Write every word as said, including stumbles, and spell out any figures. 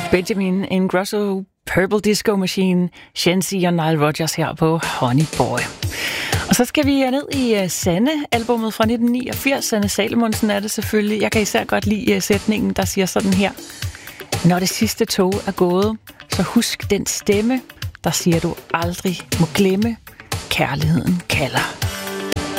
Benjamin Ingrosso, Purple Disco Machine, Shensi og Nile Rodgers her på Honey Boy. Og så skal vi ned i Sanne-albummet fra nitten niogfirs. Sanne Salomonsen er det selvfølgelig. Jeg kan især godt lide sætningen, der siger sådan her. Når det sidste tog er gået, så husk den stemme, der siger du aldrig må glemme. Kærligheden kalder.